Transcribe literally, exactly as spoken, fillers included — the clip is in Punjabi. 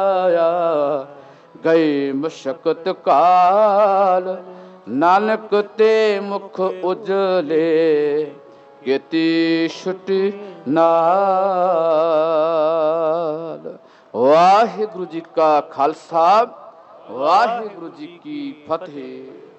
ਆਇਆ ਗਏ ਮਸ਼ਕਤ ਕਾਲ, ਨਾਨਕ ਤੇ ਮੁਖ ਉਜਲੇ ਕੀਤੀ ਛੁਟੀ ਨਾਲ। ਵਾਹਿਗੁਰੂ ਜੀ ਕਾ ਖਾਲਸਾ, ਵਾਹਿਗੁਰੂ ਜੀ ਕੀ ਫਤਿਹ।